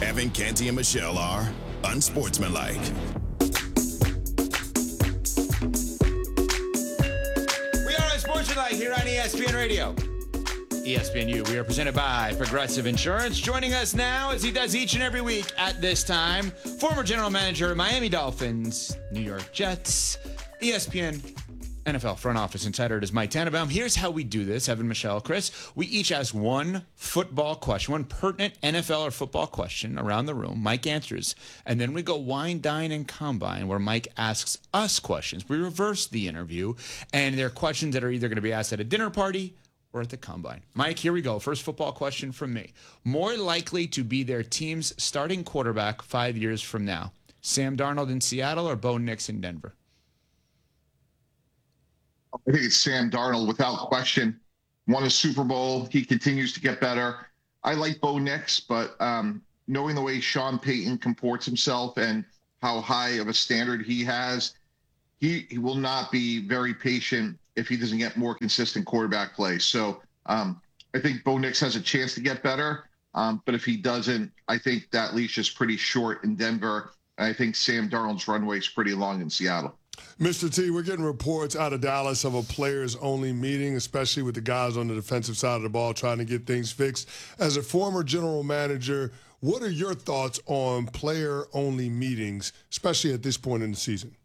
Evan, Canty, and Michelle are unsportsmanlike. We are unsportsmanlike here on ESPN Radio. ESPNU. We are presented by Progressive Insurance. Joining us now, as he does each and every week at this time, former general manager, Miami Dolphins, New York Jets, ESPN NFL front office insider. It is Mike Tannenbaum. Here's how we do this, Evan, Michelle, Chris. We each ask one football question, one pertinent NFL or football question around the room. Mike answers. And then we go wine, dine, and combine, where Mike asks us questions. We reverse the interview, and they're questions that are either going to be asked at a dinner party or at the combine. Mike, here we go. First football question from me. More likely to be their team's starting quarterback 5 years from now, Sam Darnold in Seattle or Bo Nix in Denver? I think it's Sam Darnold without question. Won a Super Bowl. He continues to get better. I like Bo Nix, but knowing the way Sean Payton comports himself and how high of a standard he has, he will not be very patient if he doesn't get more consistent quarterback play. So I think Bo Nix has a chance to get better. But if he doesn't, I think that leash is pretty short in Denver. And I think Sam Darnold's runway is pretty long in Seattle. Mr. T, we're getting reports out of Dallas of a players-only meeting, especially with the guys on the defensive side of the ball trying to get things fixed. As a former general manager, what are your thoughts on player-only meetings, especially at this point in the season?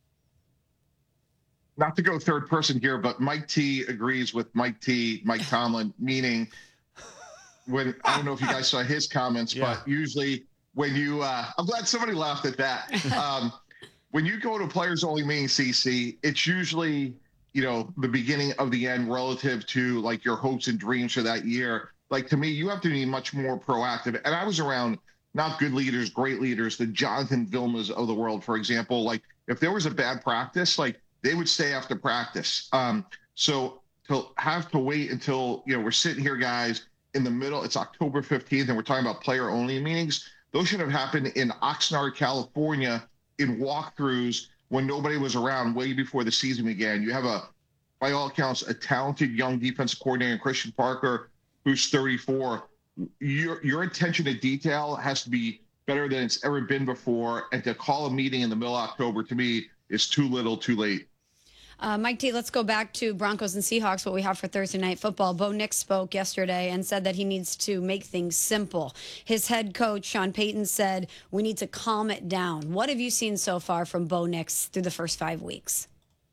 Not to go third person here, but Mike T agrees with Mike Tomlin, meaning when, I don't know if you guys saw his comments, but usually when you, I'm glad somebody laughed at that. When you go to players only meeting, CC, it's usually, the beginning of the end relative to like your hopes and dreams for that year. Like to me, you have to be much more proactive. And I was around not good leaders, great leaders, the Jonathan Vilmas of the world, for example. Like if there was a bad practice, like they would stay after practice. So to have to wait until, we're sitting here, guys, in the middle, it's October 15th, and we're talking about player-only meetings. Those should have happened in Oxnard, California, in walkthroughs when nobody was around way before the season began. You have by all accounts, a talented young defensive coordinator, Christian Parker, who's 34. Your attention to detail has to be better than it's ever been before. And to call a meeting in the middle of October, to me, is too little, too late. Mike T, let's go back to Broncos and Seahawks, what we have for Thursday Night Football. Bo Nix spoke yesterday and said that he needs to make things simple. His head coach, Sean Payton, said we need to calm it down. What have you seen so far from Bo Nix through the first 5 weeks?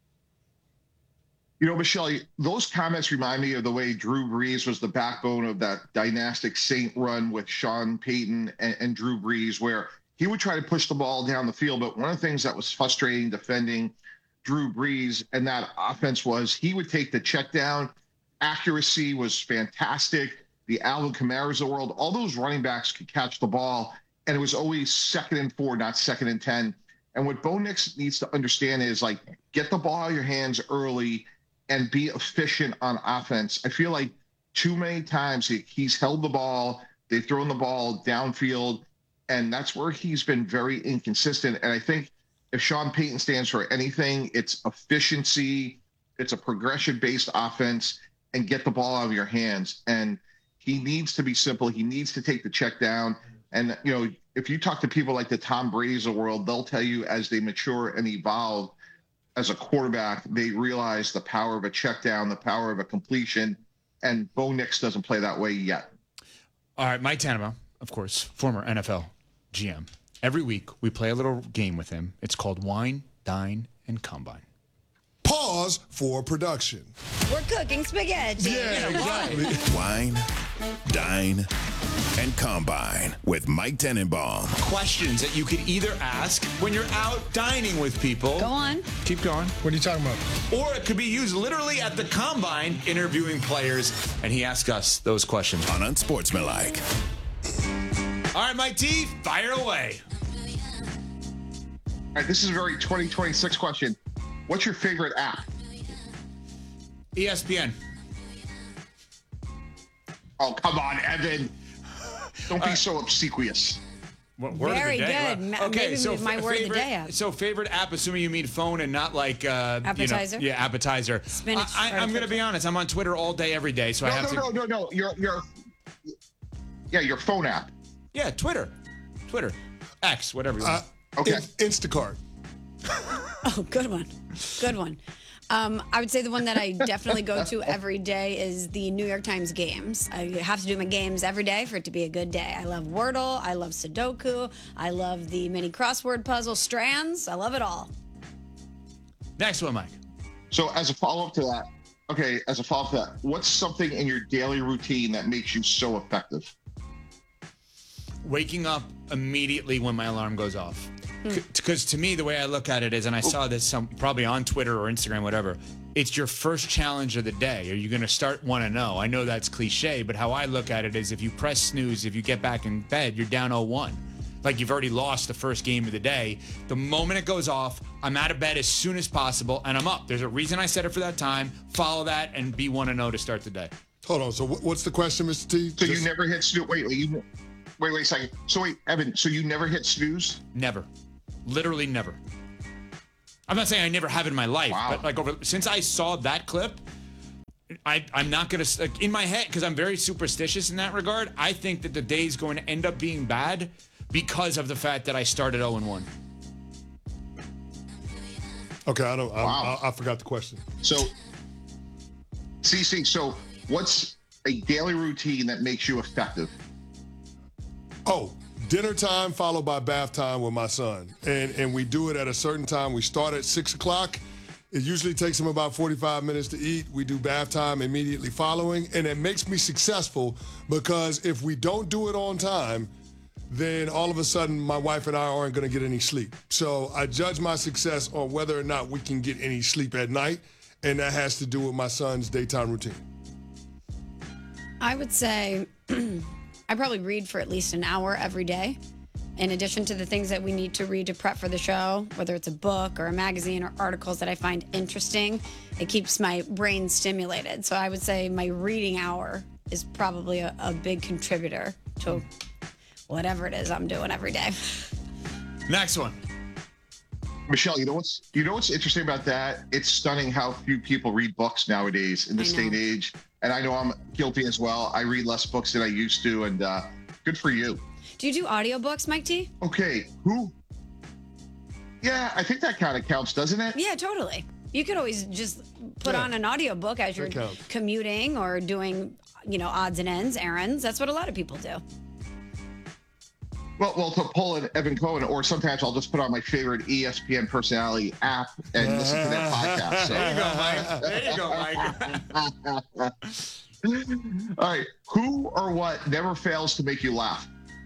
Michelle, those comments remind me of the way Drew Brees was the backbone of that dynastic Saint run with Sean Payton and Drew Brees, where he would try to push the ball down the field. But one of the things that was frustrating defending Drew Brees and that offense was he would take the check down. Accuracy was fantastic. The Alvin Kamara's of the world, all those running backs could catch the ball, and it was always 2nd and 4, not 2nd and 10. And what Bo Nix needs to understand is, like, get the ball out of your hands early and be efficient on offense. I feel like too many times he's held the ball, they've thrown the ball downfield, and that's where he's been very inconsistent. And I think if Sean Payton stands for anything, it's efficiency, it's a progression-based offense, and get the ball out of your hands. And he needs to be simple. He needs to take the check down. And, if you talk to people like the Tom Brady's of the world, they'll tell you as they mature and evolve as a quarterback, they realize the power of a check down, the power of a completion. And Bo Nix doesn't play that way yet. All right, Mike Tannenbaum, of course, former NFL GM. Every week, we play a little game with him. It's called Wine, Dine, and Combine. Pause for production. We're cooking spaghetti. Yeah, exactly. Wine, Dine, and Combine with Mike Tannenbaum. Questions that you could either ask when you're out dining with people. Go on. Keep going. What are you talking about? Or it could be used literally at the Combine, interviewing players, and he asks us those questions. On Unsportsmanlike. All right, Mike T, fire away. All right, this is a very 2026 question. What's your favorite app? ESPN. Oh, come on, Evan. Don't be so obsequious. Word Very of the day. good. Okay, Maybe so my word of the day app. So favorite app, assuming you mean phone and not like appetizer. Appetizer. Spinach. I'm going to be honest. I'm on Twitter all day, every day, so I have to. No. Your phone app. Yeah, Twitter. Twitter, X, whatever you want. Okay. Instacart. Oh, good one. Good one. I would say the one that I definitely go to every day is the New York Times games. I have to do my games every day for it to be a good day. I love Wordle. I love Sudoku. I love the mini crossword puzzle strands. I love it all. Next one, Mike. So as a follow-up to that, what's something in your daily routine that makes you so effective? Waking up immediately when my alarm goes off. Because to me, the way I look at it is, and I saw this probably on Twitter or Instagram, whatever, it's your first challenge of the day. Are you going to start 1-0? I know that's cliche, but how I look at it is if you press snooze, if you get back in bed, you're down 0-1. Like you've already lost the first game of the day. The moment it goes off, I'm out of bed as soon as possible, and I'm up. There's a reason I set it for that time. Follow that and be 1-0 to start the day. Hold on. So what's the question, Mr. T? So you never hit snooze? Wait a second. So wait, Evan, so you never hit snooze? Never. Literally never. I'm not saying I never have in my life, but like since I saw that clip, I'm not going to, like, in my head, because I'm very superstitious in that regard, I think that the day's going to end up being bad because of the fact that I started 0-1. Okay, I forgot the question. So, CC, so what's a daily routine that makes you effective? Oh, dinner time followed by bath time with my son. And we do it at a certain time. We start at 6 o'clock. It usually takes him about 45 minutes to eat. We do bath time immediately following. And it makes me successful because if we don't do it on time, then all of a sudden my wife and I aren't going to get any sleep. So I judge my success on whether or not we can get any sleep at night. And that has to do with my son's daytime routine. I would say I probably read for at least an hour every day. In addition to the things that we need to read to prep for the show, whether it's a book or a magazine or articles that I find interesting, it keeps my brain stimulated. So I would say my reading hour is probably a big contributor to whatever it is I'm doing every day. Next one. Michelle, you know what's interesting about that? It's stunning how few people read books nowadays in this day and age. And I know I'm guilty as well. I read less books than I used to, and good for you. Do you do audiobooks, Mike T? Okay, Yeah, I think that kind of counts, doesn't it? Yeah, totally. You could always just put on an audiobook as you're commuting or doing, odds and ends, errands. That's what a lot of people do. Well, to pull an Evan Cohen, or sometimes I'll just put on my favorite ESPN personality app and listen to their podcast. So. There you go, Mike. All right. Who or what never fails to make you laugh?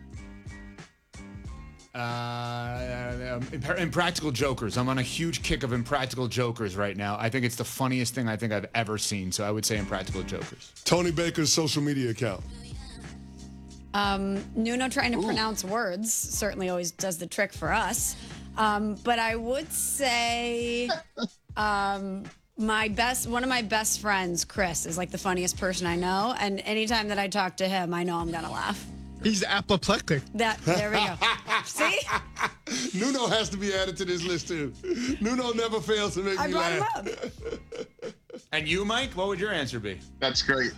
Impractical Jokers. I'm on a huge kick of Impractical Jokers right now. I think it's the funniest thing I think I've ever seen. So I would say Impractical Jokers. Tony Baker's social media account. Nuno trying to pronounce words certainly always does the trick for us. But I would say one of my best friends, Chris, is like the funniest person I know. And anytime that I talk to him, I know I'm going to laugh. He's apoplectic. There we go. See? Nuno has to be added to this list, too. Nuno never fails to make me laugh. I brought him up. And you, Mike? What would your answer be? That's great.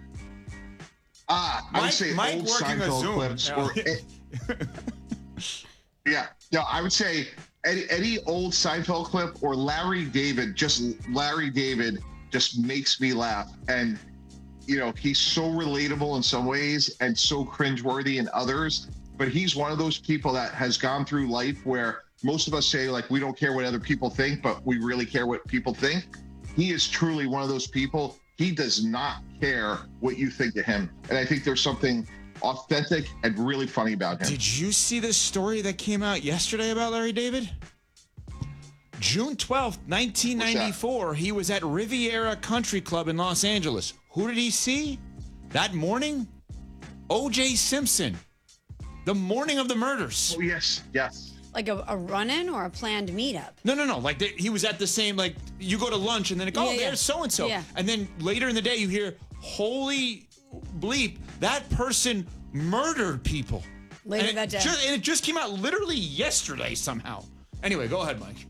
I would say Mike old working a Seinfeld Zoom. clips. I would say any old Seinfeld clip or Larry David. Larry David just makes me laugh. And, he's so relatable in some ways and so cringeworthy in others. But he's one of those people that has gone through life where most of us say, like, we don't care what other people think, but we really care what people think. He is truly one of those people. He does not care what you think of him. And I think there's something authentic and really funny about him. Did you see the story that came out yesterday about Larry David? June 12th, 1994, he was at Riviera Country Club in Los Angeles. Who did he see that morning? O.J. Simpson. The morning of the murders. Oh, yes. Like a run-in or a planned meetup? No. Like he was at the same, like, you go to lunch and then there's so-and-so. Yeah. And then later in the day you hear, holy bleep, that person murdered people. Later that day. And it just came out literally yesterday somehow. Anyway, go ahead, Mike.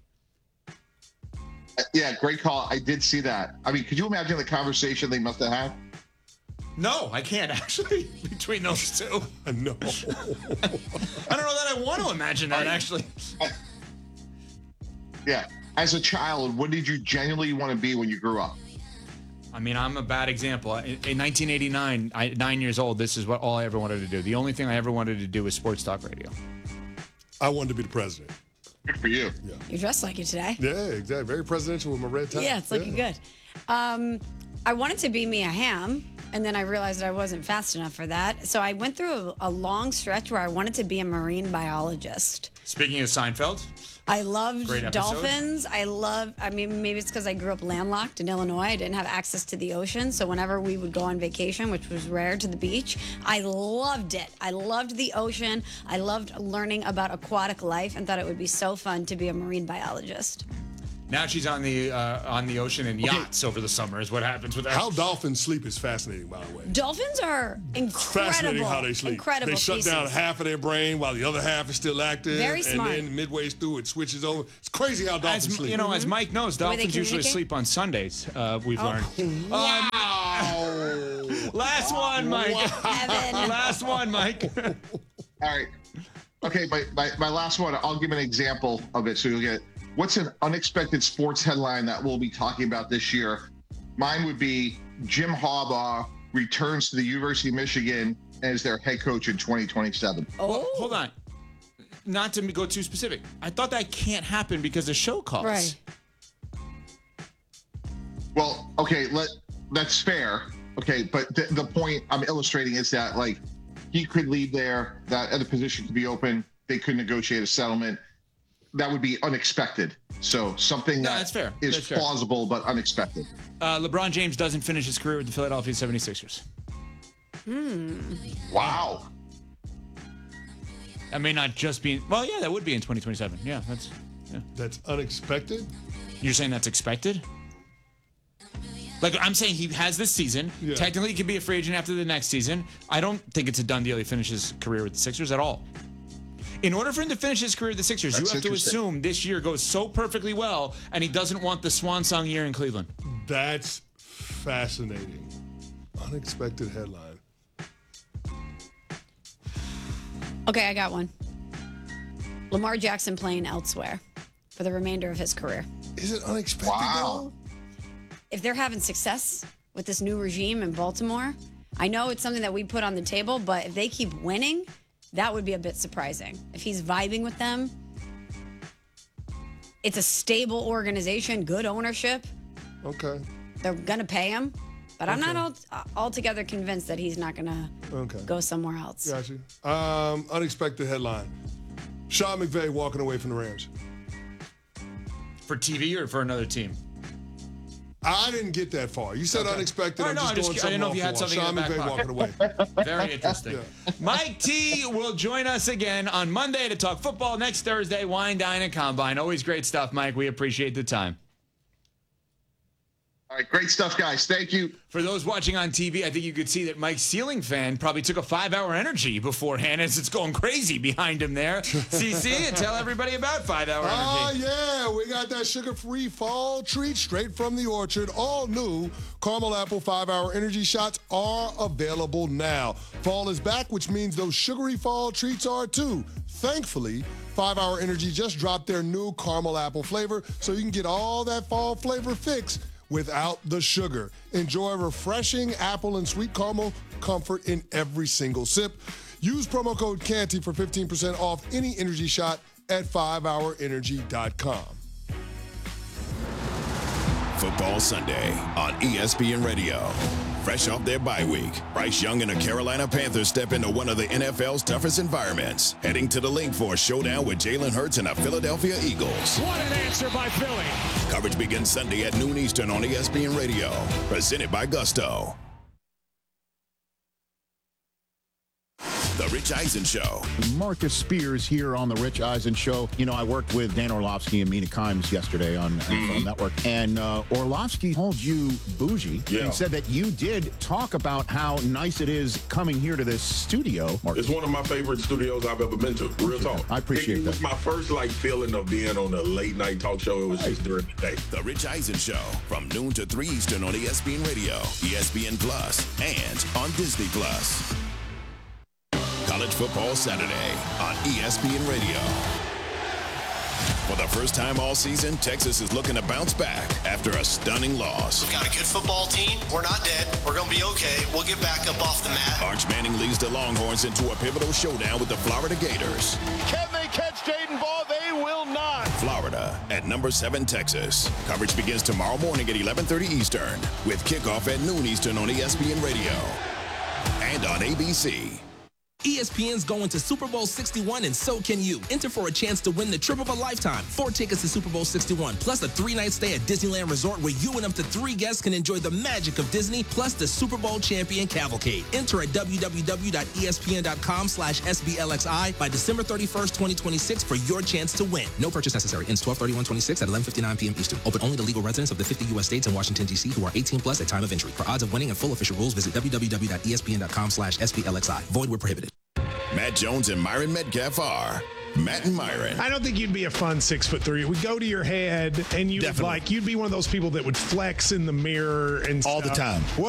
Yeah, great call. I did see that. I mean, could you imagine the conversation they must have had? No, I can't actually between those two. No. I don't know that I want to imagine that actually. Yeah. As a child, what did you genuinely want to be when you grew up? I mean, I'm a bad example. In 1989, 9 years old, this is all I ever wanted to do. The only thing I ever wanted to do was sports talk radio. I wanted to be the president. Good for you. Yeah. You're dressed like it today. Yeah, exactly. Very presidential with my red tie. Yeah, it's looking good. I wanted to be Mia Hamm, and then I realized I wasn't fast enough for that. So I went through a long stretch where I wanted to be a marine biologist. Speaking of Seinfeld, I loved Great episode. dolphins. I mean, maybe it's because I grew up landlocked in Illinois. I didn't have access to the ocean. So whenever we would go on vacation, which was rare, to the beach, I loved it. I loved the ocean. I loved learning about aquatic life and thought it would be so fun to be a marine biologist. now she's on the ocean in yachts over the summer is what happens with her. How dolphins sleep is fascinating, by the way. Dolphins are incredible. Fascinating how they sleep. Incredible They shut down species. half of their brain while the other half is still active. Very smart. And then midway through, it switches over. It's crazy how dolphins As, sleep. you know, as Mike knows, The way they dolphins usually communicate? sleep on Sundays. We've learned. Wow. Last one, Mike. Evan. Last one, Mike. All right. Okay, my last one, I'll give an example of it so you'll get it. What's an unexpected sports headline that we'll be talking about this year? Mine would be Jim Harbaugh returns to the University of Michigan as their head coach in 2027. Oh, Hold on. Not to go too specific. I thought that can't happen because of show calls. right. Well, okay, that's fair. Okay, but the point I'm illustrating is that, like, he could leave there, that other position could be open, they could negotiate a settlement. That would be unexpected. So something No, that that's fair. is That's fair. plausible but unexpected. LeBron James doesn't finish his career with the Philadelphia 76ers. Wow. That may not just be. Well, yeah, that would be in 2027. Yeah, that's. Yeah. That's unexpected? You're saying that's expected? Like, I'm saying he has this season. Yeah. Technically, he could be a free agent after the next season. I don't think it's a done deal he finishes his career with the Sixers at all. In order for him to finish his career with the Sixers, That's you have to interesting. assume this year goes so perfectly well, and he doesn't want the swan song year in Cleveland. That's fascinating. Unexpected headline. Okay, I got one. Lamar Jackson playing elsewhere for the remainder of his career. Is it unexpected? Wow. If they're having success with this new regime in Baltimore, I know it's something that we put on the table, but if they keep winning, that would be a bit surprising. If he's vibing with them, it's a stable organization, good ownership. Though? Okay. They're going to pay him, but I'm not altogether convinced that he's not going to Okay. go somewhere else. Got you. Unexpected headline. Sean McVay walking away from the Rams. For TV or for another team? I didn't get that far. You said unexpected. Oh, I'm no, just I'm doing just- I something didn't know if off you had the wall. something in Sean the back McVay pocket. walking away. Very interesting. Mike T will join us again on Monday to talk football. Next Thursday, Wine, Dine, and Combine. Always great stuff, Mike. We appreciate the time. All right, great stuff, guys. Thank you. For those watching on TV, I think you could see that Mike's ceiling fan probably took a 5-hour energy beforehand as it's going crazy behind him there. CC, and tell everybody about 5-hour Oh, energy. yeah. We got that sugar-free fall treat straight from the orchard. All new caramel apple 5-hour energy shots are available now. Fall is back, which means those sugary fall treats are too. Thankfully, 5-hour energy just dropped their new caramel apple flavor, so you can get all that fall flavor fix without the sugar. Enjoy refreshing apple and sweet caramel comfort in every single sip. Use promo code CANTY for 15% off any energy shot at 5hourenergy.com. Football Sunday on ESPN Radio. Fresh off their bye week, Bryce Young and the Carolina Panthers step into one of the NFL's toughest environments, heading to the link for a showdown with Jalen Hurts and the Philadelphia Eagles. What an answer by Philly. Coverage begins Sunday at noon Eastern on ESPN Radio. Presented by Gusto. The Rich Eisen Show. Marcus Spears here on The Rich Eisen Show. You know, I worked with Dan Orlovsky and Mina Kimes yesterday on NFL Network, and Orlovsky called you bougie and said that you did talk about how nice it is coming here to this studio. It's one of my favorite studios I've ever been to. Real talk. I appreciate that. It was my first feeling of being on a late night talk show. It was just during the day. The Rich Eisen Show from noon to 3 Eastern on ESPN Radio, ESPN Plus, and on Disney Plus. College Football Saturday on ESPN Radio. For the first time all season, Texas is looking to bounce back after a stunning loss. We've got a good football team. We're not dead. We're going to be okay. We'll get back up off the mat. Arch Manning leads the Longhorns into a pivotal showdown with the Florida Gators. Can they catch Jaden Ball? They will not. Florida at number 7 Texas. Coverage begins tomorrow morning at 11:30 Eastern with kickoff at noon Eastern on ESPN Radio and on ABC. ESPN's going to Super Bowl 61, and so can you. Enter for a chance to win the trip of a lifetime. 4 tickets to Super Bowl 61, plus a 3-night stay at Disneyland Resort where you and up to 3 guests can enjoy the magic of Disney, plus the Super Bowl champion cavalcade. Enter at www.espn.com/SBLXI by December 31st, 2026 for your chance to win. No purchase necessary. Ends 12/31/26 at 11:59 p.m. Eastern. Open only to legal residents of the 50 U.S. states and Washington, D.C. who are 18 plus at time of entry. For odds of winning and full official rules, visit www.espn.com/SBLXI. Void where prohibited. Matt Jones and Myron Metcalf are Matt and Myron. I don't think you'd be a fun 6'3". It would go to your head, and you'd be one of those people that would flex in the mirror and all stuff. the time.